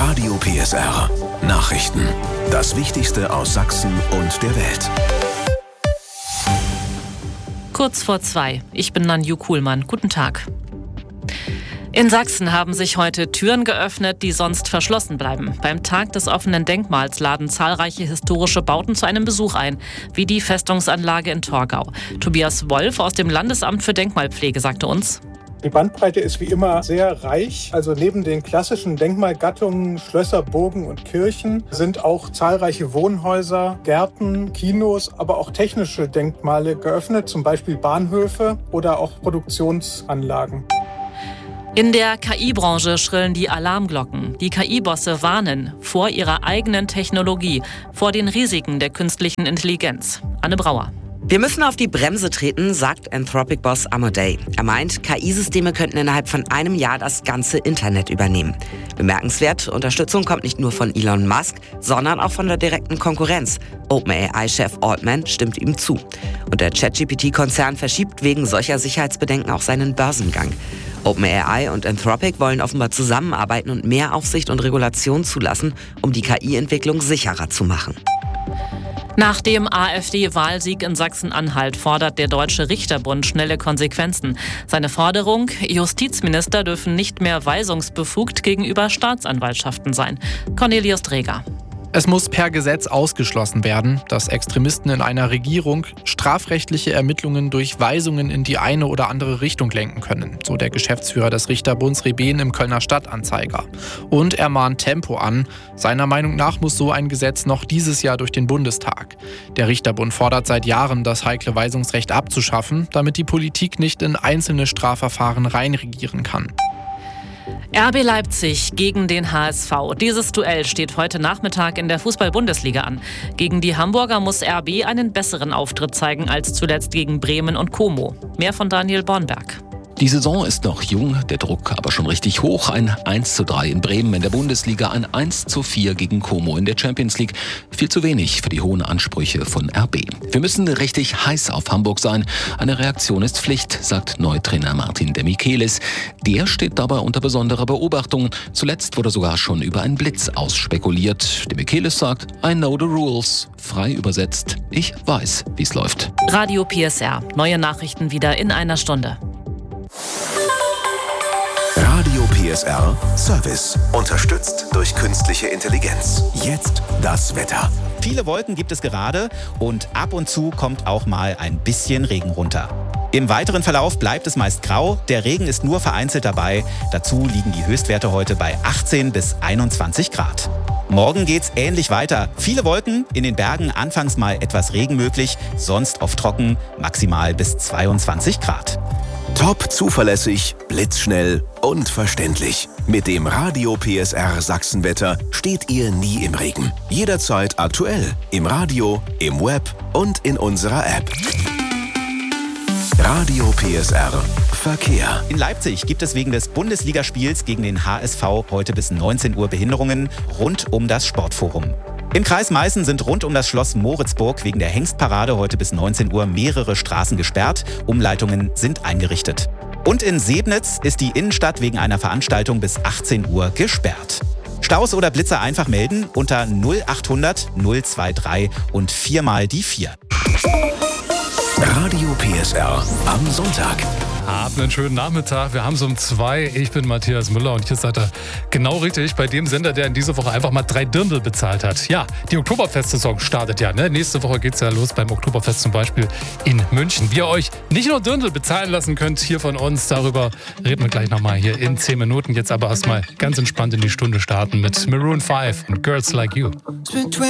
Radio PSR. Nachrichten. Das Wichtigste aus Sachsen und der Welt. Kurz vor 2. Ich bin Nanju Kuhlmann. Guten Tag. In Sachsen haben sich heute Türen geöffnet, die sonst verschlossen bleiben. Beim Tag des offenen Denkmals laden zahlreiche historische Bauten zu einem Besuch ein, wie die Festungsanlage in Torgau. Tobias Wolf aus dem Landesamt für Denkmalpflege sagte uns: Die Bandbreite ist wie immer sehr reich. Also neben den klassischen Denkmalgattungen Schlösser, Burgen und Kirchen sind auch zahlreiche Wohnhäuser, Gärten, Kinos, aber auch technische Denkmale geöffnet, zum Beispiel Bahnhöfe oder auch Produktionsanlagen. In der KI-Branche schrillen die Alarmglocken. Die KI-Bosse warnen vor ihrer eigenen Technologie, vor den Risiken der künstlichen Intelligenz. Anne Brauer. Wir müssen auf die Bremse treten, sagt Anthropic-Boss Amodei. Er meint, KI-Systeme könnten innerhalb von einem Jahr das ganze Internet übernehmen. Bemerkenswert, Unterstützung kommt nicht nur von Elon Musk, sondern auch von der direkten Konkurrenz. OpenAI-Chef Altman stimmt ihm zu. Und der ChatGPT-Konzern verschiebt wegen solcher Sicherheitsbedenken auch seinen Börsengang. OpenAI und Anthropic wollen offenbar zusammenarbeiten und mehr Aufsicht und Regulation zulassen, um die KI-Entwicklung sicherer zu machen. Nach dem AfD-Wahlsieg in Sachsen-Anhalt fordert der Deutsche Richterbund schnelle Konsequenzen. Seine Forderung: Justizminister dürfen nicht mehr weisungsbefugt gegenüber Staatsanwaltschaften sein. Cornelius Dreger. Es muss per Gesetz ausgeschlossen werden, dass Extremisten in einer Regierung strafrechtliche Ermittlungen durch Weisungen in die eine oder andere Richtung lenken können, so der Geschäftsführer des Richterbunds Reben im Kölner Stadtanzeiger. Und er mahnt Tempo an. Seiner Meinung nach muss so ein Gesetz noch dieses Jahr durch den Bundestag. Der Richterbund fordert seit Jahren, das heikle Weisungsrecht abzuschaffen, damit die Politik nicht in einzelne Strafverfahren reinregieren kann. RB Leipzig gegen den HSV. Dieses Duell steht heute Nachmittag in der Fußball-Bundesliga an. Gegen die Hamburger muss RB einen besseren Auftritt zeigen als zuletzt gegen Bremen und Como. Mehr von Daniel Bornberg. Die Saison ist noch jung, der Druck aber schon richtig hoch. Ein 1:3 in Bremen in der Bundesliga, ein 1:4 gegen Como in der Champions League. Viel zu wenig für die hohen Ansprüche von RB. Wir müssen richtig heiß auf Hamburg sein. Eine Reaktion ist Pflicht, sagt Neutrainer Martin de Michelis. Der steht dabei unter besonderer Beobachtung. Zuletzt wurde sogar schon über einen Blitz ausspekuliert. De Michelis sagt: I know the rules. Frei übersetzt: Ich weiß, wie es läuft. Radio PSR. Neue Nachrichten wieder in einer Stunde. Radio PSR Service. Unterstützt durch künstliche Intelligenz. Jetzt das Wetter. Viele Wolken gibt es gerade und ab und zu kommt auch mal ein bisschen Regen runter. Im weiteren Verlauf bleibt es meist grau, der Regen ist nur vereinzelt dabei. Dazu liegen die Höchstwerte heute bei 18 bis 21 Grad. Morgen geht's ähnlich weiter. Viele Wolken, in den Bergen anfangs mal etwas Regen möglich, sonst oft trocken, maximal bis 22 Grad. Top zuverlässig, blitzschnell und verständlich. Mit dem Radio PSR Sachsenwetter steht ihr nie im Regen. Jederzeit aktuell. Im Radio, im Web und in unserer App. Radio PSR Verkehr. In Leipzig gibt es wegen des Bundesligaspiels gegen den HSV heute bis 19 Uhr Behinderungen rund um das Sportforum. Im Kreis Meißen sind rund um das Schloss Moritzburg wegen der Hengstparade heute bis 19 Uhr mehrere Straßen gesperrt. Umleitungen sind eingerichtet. Und in Sebnitz ist die Innenstadt wegen einer Veranstaltung bis 18 Uhr gesperrt. Staus oder Blitzer einfach melden unter 0800 023 und 4 mal die 4. Radio PSR am Sonntag. Habt einen schönen Nachmittag. Wir haben es um 2. Ich bin Matthias Müller und hier seid ihr genau richtig bei dem Sender, der in dieser Woche einfach mal 3 Dirndl bezahlt hat. Ja, die Oktoberfest-Saison startet ja. Ne? Nächste Woche geht es ja los beim Oktoberfest zum Beispiel in München. Wie ihr euch nicht nur Dirndl bezahlen lassen könnt hier von uns, darüber reden wir gleich nochmal hier in 10 Minuten. Jetzt aber erstmal ganz entspannt in die Stunde starten mit Maroon 5 und Girls Like You.